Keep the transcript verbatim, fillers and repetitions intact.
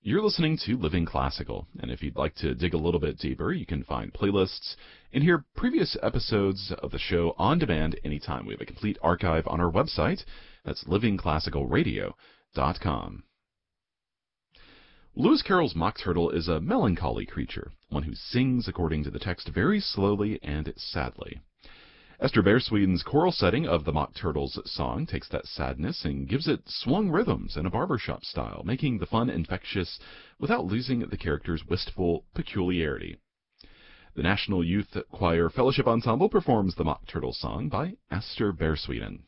You're listening to Living Classical, and if you'd like to dig a little bit deeper, you can find playlists and hear previous episodes of the show on demand anytime. We have a complete archive on our website. That's living classical radio dot com. Lewis Carroll's Mock Turtle is a melancholy creature, one who sings according to the text very slowly and sadly. Esther Bearsweden's choral setting of the Mock Turtle's song takes that sadness and gives it swung rhythms in a barbershop style, making the fun infectious without losing the character's wistful peculiarity. The National Youth Choir Fellowship Ensemble performs the Mock Turtle song by Esther Bearsweden.